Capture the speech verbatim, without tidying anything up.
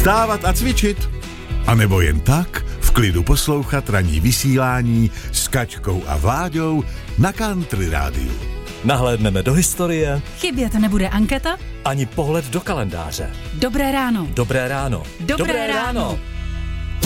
Vstávat a cvičit. A nebo jen tak v klidu poslouchat ranní vysílání s Kačkou a Vláďou na Country Rádiu. Nahlédneme do historie. Chybět nebude anketa. Ani pohled do kalendáře. Dobré ráno. Dobré ráno. Dobré, Dobré ráno. ráno.